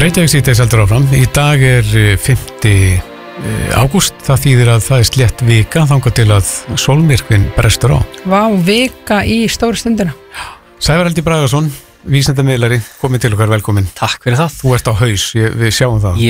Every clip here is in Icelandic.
Reykjavík síðdegis heldur áfram. Í dag 5. ágúst. Það þýðir að það slétt vika þangað til að sólmyrkvinn brestur á. Vá, vika í stóru stundina. Sævar Helgi Bragason, vísindamiðlari, komið til okkar, velkomin. Takk fyrir það. Þú ert á haus, við sjáum það.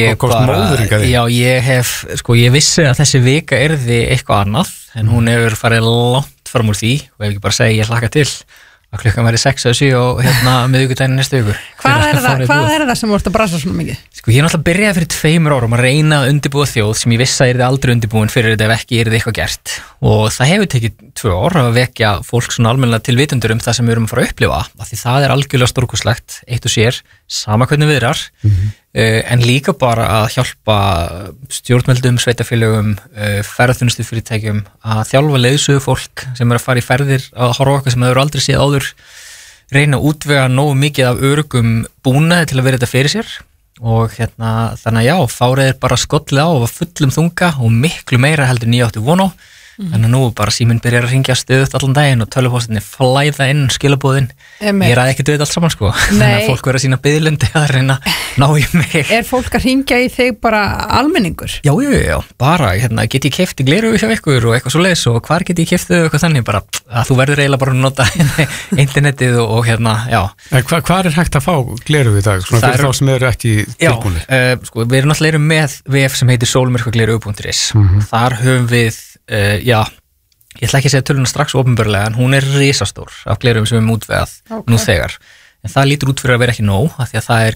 Ég vissi að þessi vika yrði eitthvað annað, en hún hefur farið langt fram úr því og ef ekki bara segja ég hlakka til að klukkan verið 6 eða 7 og miðvikudaginn næstu viku. Hvað er það sem voru að brasa svona mikið? Ég er náttúrulega byrjaði fyrir 2 árum að reyna að undirbúa þjóð sem ég vissi að yrði aldrei undirbúin fyrir þetta ef ekki yrði eitthvað gert. Og það hefur tekið 2 ár að vekja fólk svona almennilega til vitundur það sem við erum að fara að upplifa. Af því það er algjörlega stórkostlegt, eitt og sér, sama hvernig viðrar, en líka bara að hjálpa stjórnvöldum, sveitarfélögum, ferðarþjónustufyrirtækjum að þjálfa leiðsögu fólk sem að fara í ferðir að horfa okkar sem þau eru aldrei séð áður, reyna að útvega nógu mikið af öruggum búnaði til að vera þetta fyrir sér. Og þannig að já, fárið bara skollið á og var fullum þunga og miklu meira heldur en ég átti von á. Þannig að nú bara síminn byrjar að hringja stöðugt allan daginn og tölvupóstinni flæða inn skilabóðin. Ég ræði ekkert við þetta allt saman sko. Þannig að fólk verður að sína biðlundi að reyna að ná í mig. Er fólk að hringja í þig bara almenningur? Já, bara get ég keypt gleraugu hjá ykkur og eitthvað svoleiðis og hvar get ég keypt þau eitthvað þannig bara að þú verður eiginlega bara að nota internetið og já. Hvar er hægt að fá gleraugu í dag? Svona fyrir þá sem eru ekki tilbúnir. Sko, við erum náttúrulega með vef sem heitir solmyrkvagleraugu.is. Þar höfum við ég ætla ekki að segja töluna strax opinberlega en hún er risastór af gleraugun sem við erum útvegað nú þegar en það lítur út fyrir að vera ekki nóg af því að það er